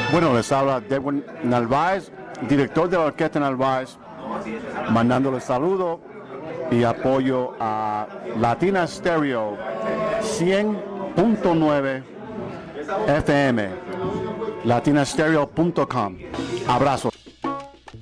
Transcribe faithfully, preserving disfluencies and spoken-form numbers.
Bueno, les habla Edwin Narváez, director de la Orquesta Narváez, mandándole saludo y apoyo a Latina Stereo cien punto nueve F M, latinastereo punto com. Abrazos.